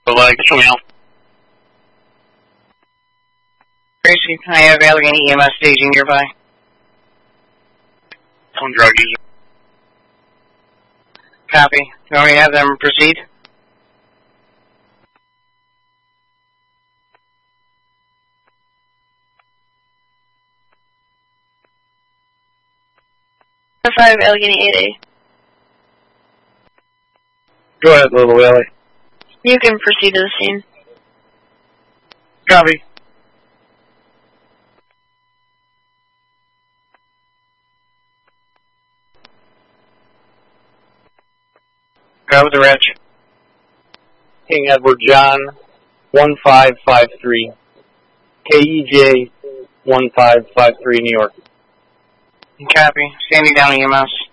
Like, show me out. Tracy, I have Allegheny EMS staging nearby. On drug user. Copy. You want me to have them proceed? Five Allegheny 8A. Go ahead, Little Valley. You can proceed to the scene. Copy. Go with the reg. King Edward John, 1553. KEJ 1553, New York. Copy. Standing down EMS.